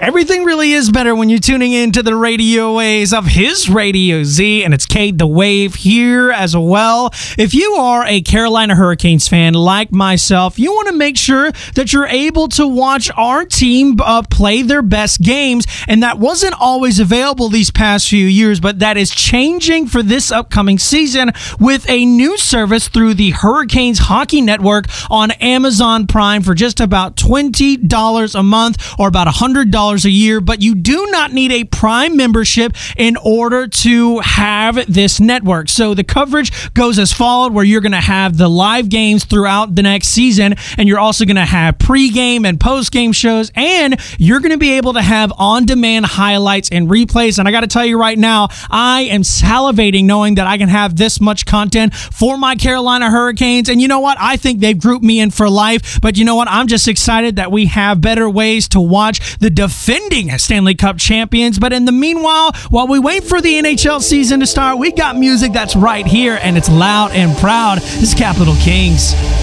Everything really is better when you're tuning into the radio waves of his Radio Z, and it's Kate the Wave here as well. If you are a Carolina Hurricanes fan like myself, you want to make sure that you're able to watch our team play their best games, and that wasn't always available these past few years, but that is changing for this upcoming season with a new service through the Hurricanes Hockey Network on Amazon Prime for just about $20 a month or about $100 a year, but you do not need a Prime membership in order to have this network. So the coverage goes as followed, where you're going to have the live games throughout the next season, and you're also going to have pregame and postgame shows, and you're going to be able to have on-demand highlights and replays. And I got to tell you right now, I am salivating knowing that I can have this much content for my Carolina Hurricanes. And you know what? I think they've grouped me in for life, but you know what? I'm just excited that we have better ways to watch the defending Stanley Cup champions. But in the meanwhile, while we wait for the NHL season to start, we got music that's right here, and it's loud and proud. This is Capital Kings.